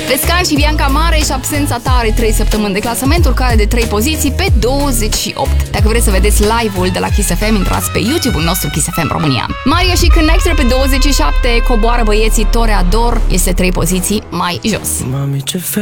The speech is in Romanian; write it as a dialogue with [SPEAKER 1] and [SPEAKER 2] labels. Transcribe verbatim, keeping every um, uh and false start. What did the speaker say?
[SPEAKER 1] Pescan și Bianca Mare și absența ta are trei săptămâni de clasament, urcare de trei poziții pe douăzeci și opt. Dacă vreți să vedeți live-ul de la Kiss F M, intrați pe YouTube-ul nostru Kiss F M România. Maria și Connector pe douăzeci și șapte, coboară băieții Toreador, este trei poziții mai jos.
[SPEAKER 2] Mami, ce